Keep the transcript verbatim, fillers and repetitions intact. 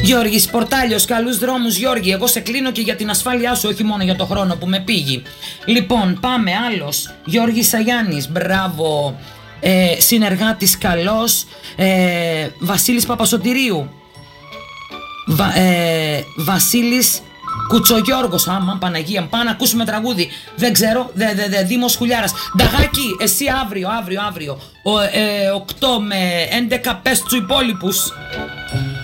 Γιώργης Πορτάλιος, καλούς δρόμους Γιώργη. Εγώ σε κλείνω και για την ασφάλειά σου, όχι μόνο για το χρόνο που με πήγει. Λοιπόν, πάμε άλλος. Γιώργης Σαγιάννης, μπράβο. Ε, συνεργάτης καλός. ε, Βασίλης Παπασωτηρίου. Βα, ε, Βασίλης Κουτσογιώργος. Άμα Παναγία, πάμε να ακούσουμε τραγούδι. Δεν ξέρω, δε, δε, δε, Δήμος Χουλιάρας. Νταγάκη, εσύ αύριο, αύριο, αύριο ο, ε, οκτώ με έντεκα πες τους υπόλοιπους.